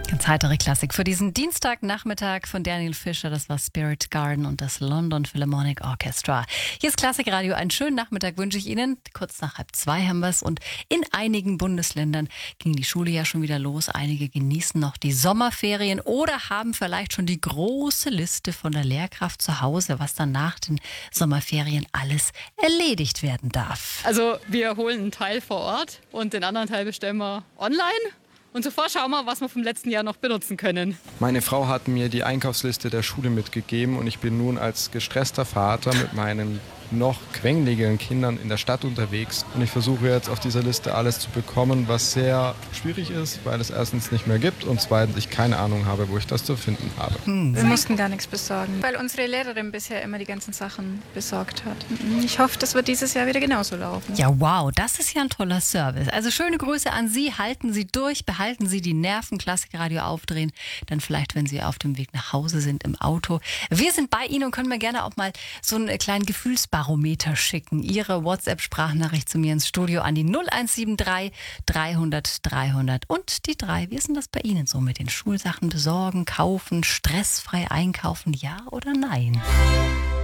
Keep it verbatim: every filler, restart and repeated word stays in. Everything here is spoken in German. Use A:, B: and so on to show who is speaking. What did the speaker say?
A: Ganz heitere Klassik für diesen Dienstagnachmittag von Daniel Fischer. Das war Spirit Garden und das London Philharmonic Orchestra. Hier ist Klassikradio. Einen schönen Nachmittag wünsche ich Ihnen. Kurz nach halb zwei haben wir es. Und in einigen Bundesländern ging die Schule ja schon wieder los. Einige genießen noch die Sommerferien oder haben vielleicht schon die große Liste von der Lehrkraft zu Hause, was dann nach den Sommerferien alles erledigt werden darf.
B: Also wir holen einen Teil vor Ort und den anderen Teil bestellen wir online. Und zuvor schauen wir, was wir vom letzten Jahr noch benutzen können.
C: Meine Frau hat mir die Einkaufsliste der Schule mitgegeben und ich bin nun als gestresster Vater mit meinen noch quengeligeren Kindern in der Stadt unterwegs. Und ich versuche jetzt auf dieser Liste alles zu bekommen, was sehr schwierig ist, weil es erstens nicht mehr gibt und zweitens ich keine Ahnung habe, wo ich das zu finden habe.
D: Wir mussten gar nichts besorgen, weil unsere Lehrerin bisher immer die ganzen Sachen besorgt hat. Ich hoffe, das wird dieses Jahr wieder genauso laufen.
A: Ja, wow, das ist ja ein toller Service. Also schöne Grüße an Sie. Halten Sie durch, behalten Sie die Nerven, Klassikradio aufdrehen. Dann vielleicht, wenn Sie auf dem Weg nach Hause sind im Auto. Wir sind bei Ihnen und können mir gerne auch mal so einen kleinen Gefühlsbarometer schicken. Ihre WhatsApp-Sprachnachricht zu mir ins Studio an die null eins sieben drei dreihundert dreihundert und die drei. Wie ist denn das bei Ihnen so mit den Schulsachen besorgen, kaufen, stressfrei einkaufen? Ja oder nein?